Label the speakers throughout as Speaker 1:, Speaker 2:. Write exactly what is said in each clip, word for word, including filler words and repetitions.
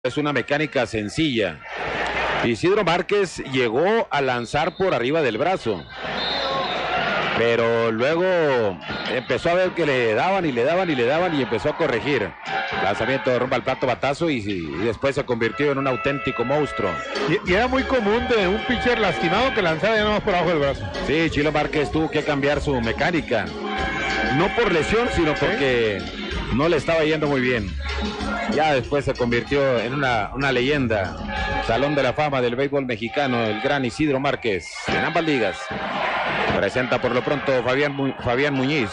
Speaker 1: Es una mecánica sencilla. Isidro Márquez llegó a lanzar por arriba del brazo, pero luego empezó a ver que le daban y le daban y le daban y empezó a corregir. Lanzamiento rumbo al plato batazo y, y después se convirtió en un auténtico monstruo.
Speaker 2: Y, y era muy común de un pitcher lastimado que lanzara ya nomás por abajo del brazo.
Speaker 1: Sí, Chilo Márquez tuvo que cambiar su mecánica. No por lesión, sino porque no le estaba yendo muy bien. Ya después se convirtió en una, una leyenda. Salón de la fama del béisbol mexicano, el gran Isidro Márquez, en ambas ligas. Presenta por lo pronto Fabián, Mu Fabián Muñiz.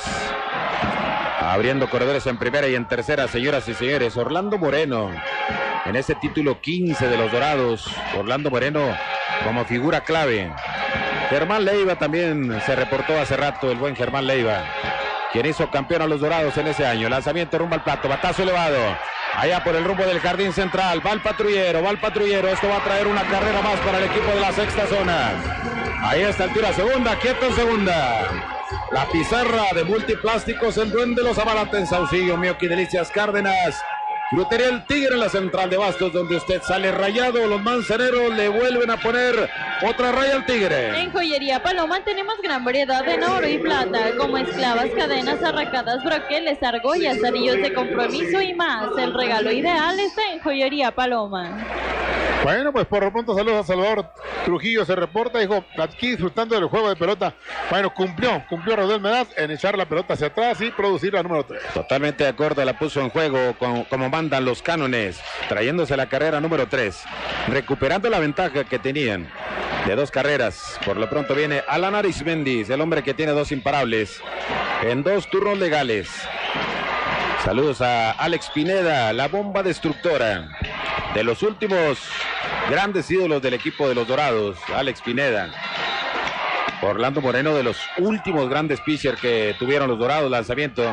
Speaker 1: Abriendo corredores en primera y en tercera, señoras y señores. Orlando Moreno, en ese título quince de los Dorados. Orlando Moreno como figura clave. Germán Leiva también se reportó hace rato, el buen Germán Leiva, quien hizo campeón a los Dorados en ese año. Lanzamiento rumbo al plato, batazo elevado. Allá por el rumbo del jardín central, va el patrullero, va el patrullero. Esto va a traer una carrera más para el equipo de la sexta zona. Ahí está el tiro a segunda, quieto en segunda. La pizarra de Multiplásticos, el duende de los Amarates en Saucillo, Mioqui Delicias Cárdenas. Frutería El Tigre en la central de Bastos, donde usted sale rayado. Los manzaneros le vuelven a poner otra raya al Tigre.
Speaker 3: En Joyería Paloma tenemos gran variedad en oro y plata, como esclavas, cadenas, arracadas, broqueles, argollas, anillos de compromiso y más. El regalo ideal está en Joyería Paloma.
Speaker 2: Bueno, pues por lo pronto saludos a Salvador Trujillo, se reporta, dijo, aquí disfrutando del juego de pelota. Bueno, cumplió, cumplió Rodel Medaz en echar la pelota hacia atrás y producir la número tres.
Speaker 1: Totalmente de acuerdo, la puso en juego con, como mandan los cánones, trayéndose la carrera número tres, recuperando la ventaja que tenían de dos carreras. Por lo pronto viene Alan Arismendi, el hombre que tiene dos imparables en dos turnos legales. Saludos a Alex Pineda, la bomba destructora, de los últimos grandes ídolos del equipo de los Dorados, Alex Pineda. Orlando Moreno, de los últimos grandes pitchers que tuvieron los Dorados. Lanzamiento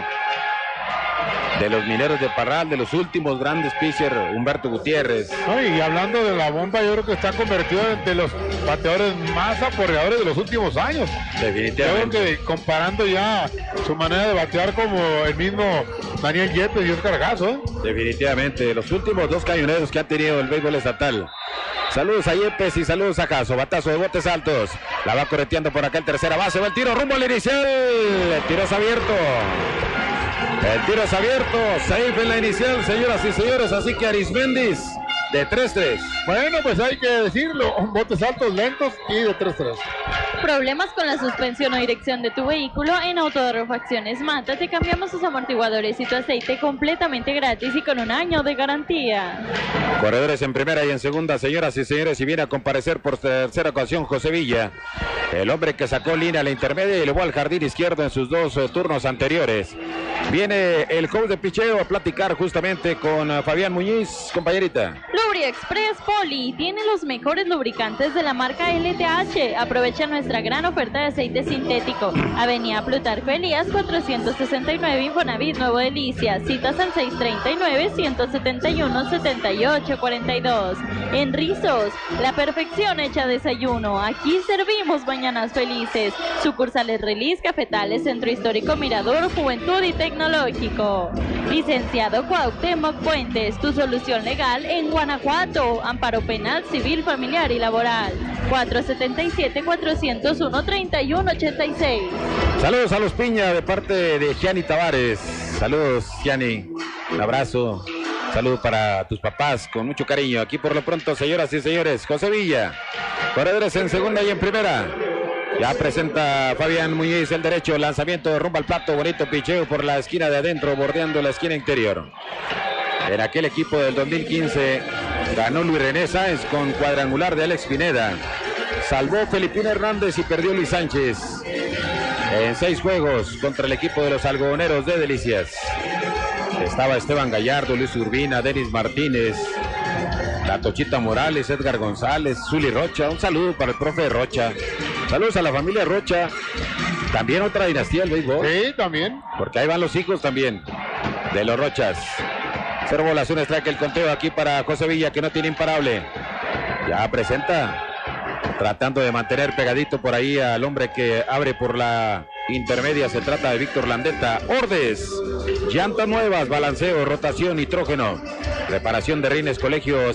Speaker 1: de los Mineros de Parral, de los últimos grandes pitchers, Humberto Gutiérrez.
Speaker 2: No, y hablando de la bomba, yo creo que está convertido en los bateadores más aporreadores de los últimos años.
Speaker 1: Definitivamente.
Speaker 2: Yo creo que comparando ya su manera de batear como el mismo Daniel Yepes y Oscar Gazo, ¿eh?
Speaker 1: Definitivamente, los últimos dos cañoneros que ha tenido el béisbol estatal. Saludos a Yepes y saludos a Caso. Batazo de botes altos. La va correteando por acá el tercera base. Va el tiro rumbo al inicial. El tiro es abierto. El tiro es abierto. Safe en la inicial, señoras y señores. Así que Arismendis de tres tres.
Speaker 2: Bueno, pues hay que decirlo. Botes altos, lentos y de tres tres.
Speaker 3: ¿Problemas con la suspensión o dirección de tu vehículo? En Autorrefacciones Mata te cambiamos sus amortiguadores y tu aceite completamente gratis y con un año de garantía.
Speaker 1: Corredores en primera y en segunda, señoras y señores, y viene a comparecer por tercera ocasión José Villa, el hombre que sacó línea a la intermedia y llevó al jardín izquierdo en sus dos uh, turnos anteriores. Viene el coach de picheo a platicar justamente con uh, Fabián Muñiz, compañerita.
Speaker 3: Lubri Express Poli tiene los mejores lubricantes de la marca L T H. Aprovecha nuestra gran oferta de aceite sintético. Avenida Plutarco Elías cuatrocientos sesenta y nueve, Infonavit Nuevo Delicias. Citas al seis treinta y nueve, ciento setenta y uno, setenta y ocho cuarenta y dos. En Rizos, la perfección hecha desayuno. Aquí servimos mañanas felices. Sucursales Relis, Cafetales, Centro Histórico Mirador, Juventud y Tecnológico. Licenciado Cuauhtémoc Puentes, tu solución legal en Guanajuato. Amparo penal, civil, familiar y laboral. cuatro setenta y siete, cuatrocientos uno, treinta y uno ochenta y seis.
Speaker 1: Saludos a los Piña de parte de Gianni Tavares. Saludos, Gianni. Un abrazo. Saludos para tus papás con mucho cariño. Aquí por lo pronto, señoras y señores, José Villa. Corredores en segunda y en primera. Ya presenta Fabián Muñiz el derecho. Lanzamiento de rumbo al plato. Bonito picheo por la esquina de adentro, bordeando la esquina interior. En aquel equipo del dos mil quince ganó Luis René Sáenz con cuadrangular de Alex Pineda. Salvó Felipín Hernández y perdió Luis Sánchez en seis juegos contra el equipo de los algodoneros de Delicias. Estaba Esteban Gallardo, Luis Urbina, Denis Martínez, la Tochita Morales, Edgar González, Zuli Rocha. Un saludo para el profe Rocha. Saludos a la familia Rocha. También otra dinastía del béisbol.
Speaker 2: Sí, también.
Speaker 1: Porque ahí van los hijos también de los Rochas. Cero bolas, un strike el conteo aquí para José Villa, que no tiene imparable. Ya presenta, tratando de mantener pegadito por ahí al hombre que abre por la intermedia se trata de Víctor Landeta. Ordes, llantas nuevas, balanceo, rotación, nitrógeno, reparación de rines, Colegio